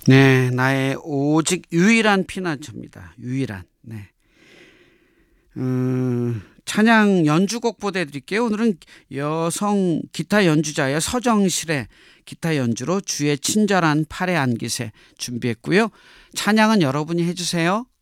네, 나의 오직 유일한 피난처입니다. 유일한. 네. 찬양 연주곡 보내드릴게요. 오늘은 여성 기타 연주자의 서정실의 기타 연주로 주의 친절한 팔에 안기세 준비했고요. 찬양은 여러분이 해주세요.